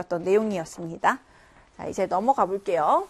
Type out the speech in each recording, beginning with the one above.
배웠던 내용이었습니다. 자, 이제 넘어가 볼게요.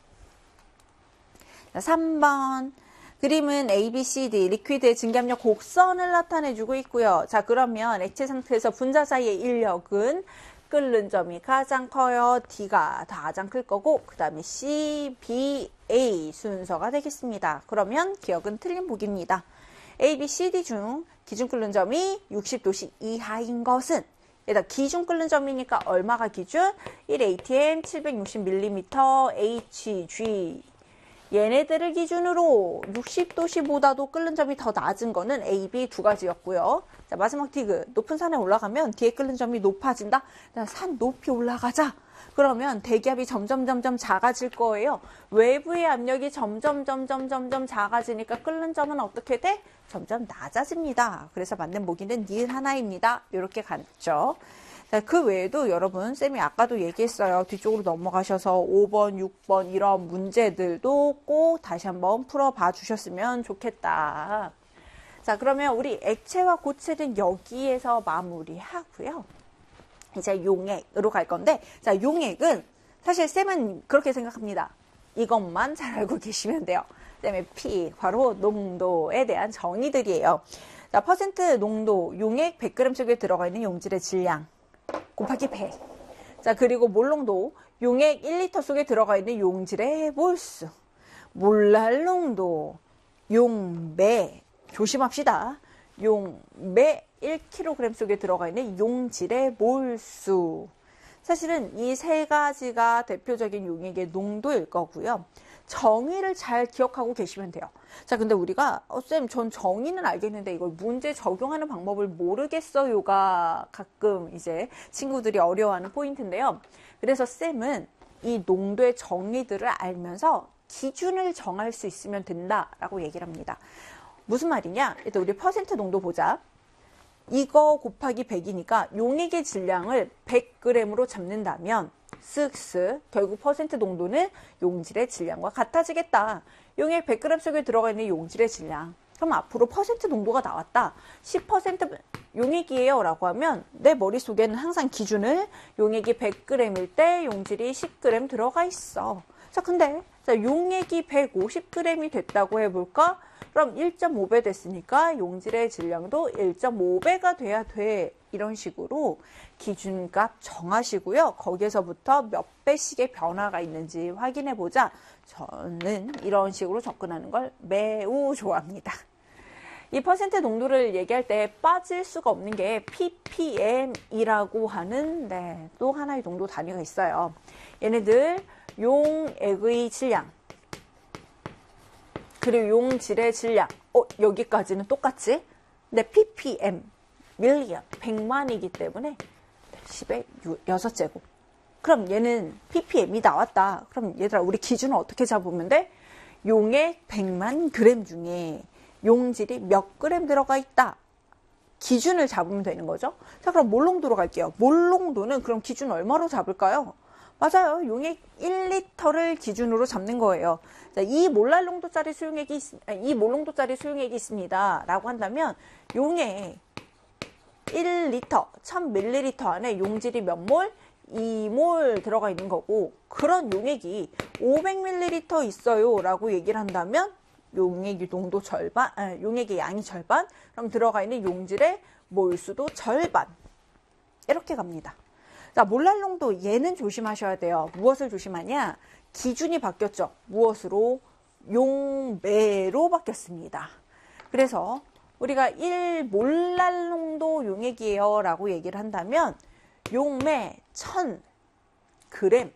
자, 3번. 그림은 A, B, C, D, 리퀴드의 증기압력 곡선을 나타내주고 있고요. 자, 그러면 액체 상태에서 분자 사이의 인력은 끓는 점이 가장 커요. D가 가장 클 거고, 그 다음에 C, B, A 순서가 되겠습니다. 그러면 기억은 틀린 보기입니다. A, B, C, D 중 기준 끓는 점이 60도씨 이하인 것은, 얘다 기준 끓는 점이니까 얼마가 기준? 1atm 760mm HG. 얘네들을 기준으로 60도씨보다도 끓는 점이 더 낮은 거는 A, B 두 가지였고요. 자, 마지막 디귿. 높은 산에 올라가면 뒤에 끓는 점이 높아진다. 산 높이 올라가자. 그러면 대기압이 점점 작아질 거예요. 외부의 압력이 점점 작아지니까 끓는 점은 어떻게 돼? 점점 낮아집니다. 그래서 맞는 보기는 니은 하나입니다. 이렇게 갔죠. 자, 그 외에도 여러분, 쌤이 아까도 얘기했어요. 뒤쪽으로 넘어가셔서 5번, 6번 이런 문제들도 꼭 다시 한번 풀어봐 주셨으면 좋겠다. 자, 그러면 우리 액체와 고체는 여기에서 마무리하고요. 이제 용액으로 갈 건데, 자, 용액은 사실 쌤은 그렇게 생각합니다. 이것만 잘 알고 계시면 돼요. 쌤의 P, 바로 농도에 대한 정의들이에요. 자, 퍼센트 농도, 용액 100g 속에 들어가 있는 용질의 질량 곱하기 100. 자, 그리고 몰농도, 용액 1리터 속에 들어가 있는 용질의 몰수. 몰랄 농도, 용매, 조심합시다. 용매 1kg 속에 들어가 있는 용질의 몰수. 사실은 이 세 가지가 대표적인 용액의 농도일 거고요. 정의를 잘 기억하고 계시면 돼요. 자, 근데 우리가 쌤, 전 정의는 알겠는데 이걸 문제 적용하는 방법을 모르겠어요가 가끔 이제 친구들이 어려워하는 포인트인데요. 그래서 쌤은 이 농도의 정의들을 알면서 기준을 정할 수 있으면 된다라고 얘기를 합니다. 무슨 말이냐? 일단 우리 퍼센트 농도 보자. 이거 곱하기 100이니까 용액의 질량을 100g으로 잡는다면 쓱쓱 결국 퍼센트 농도는 용질의 질량과 같아지겠다. 용액 100g 속에 들어가 있는 용질의 질량. 그럼 앞으로 퍼센트 농도가 나왔다. 10% 용액이에요 라고 하면 내 머릿속에는 항상 기준을 용액이 100g일 때 용질이 10g 들어가 있어. 자, 근데 용액이 150g이 됐다고 해볼까? 그럼 1.5배 됐으니까 용질의 질량도 1.5배가 돼야 돼. 이런 식으로 기준값 정하시고요. 거기에서부터 몇 배씩의 변화가 있는지 확인해보자. 저는 이런 식으로 접근하는 걸 매우 좋아합니다. 이 퍼센트 농도를 얘기할 때 빠질 수가 없는 게 ppm이라고 하는 또 하나의 농도 단위가 있어요. 얘네들 용액의 질량 그리고 용질의 질량 여기까지는 똑같지? 근데 ppm 밀리언 100만이기 때문에 10의 6제곱. 그럼 얘는 ppm이 나왔다. 그럼 얘들아 우리 기준을 어떻게 잡으면 돼? 용액 100만 그램 중에 용질이 몇 그램 들어가 있다. 기준을 잡으면 되는 거죠. 자, 그럼 몰농도로 갈게요. 몰농도는 그럼 기준 얼마로 잡을까요? 맞아요. 용액 1리터를 기준으로 잡는 거예요. 자, 이 몰농도짜리 수용액이 있습니다. 라고 한다면 용액 1리터, 1000ml 안에 용질이 몇 몰? 2몰 들어가 있는 거고, 그런 용액이 500ml 있어요 라고 얘기를 한다면 용액의 농도 절반, 용액의 양이 절반, 그럼 들어가 있는 용질의 몰수도 절반. 이렇게 갑니다. 자, 몰랄 농도 얘는 조심하셔야 돼요. 무엇을 조심하냐? 기준이 바뀌었죠. 무엇으로? 용매로 바뀌었습니다. 그래서 우리가 1몰랄 농도 용액이에요 라고 얘기를 한다면 용매 1000g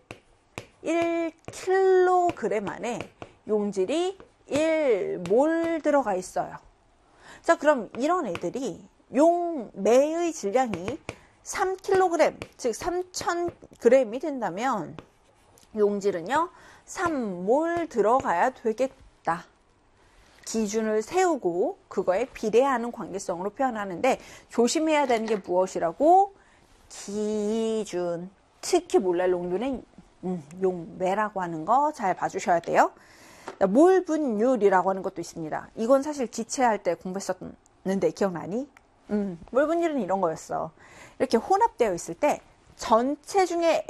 1kg 안에 용질이 1몰 들어가 있어요. 자, 그럼 이런 애들이 용매의 질량이 3kg, 즉 3000g이 된다면 용질은요 3몰 들어가야 되겠다. 기준을 세우고 그거에 비례하는 관계성으로 표현하는데 조심해야 되는 게 무엇이라고? 기준. 특히 몰랄 농도는 용매라고 하는 거 잘 봐주셔야 돼요. 몰 분율이라고 하는 것도 있습니다. 이건 사실 기체할 때 공부했었는데 기억나니? 몰 분율은 이런 거였어. 이렇게 혼합되어 있을 때 전체 중에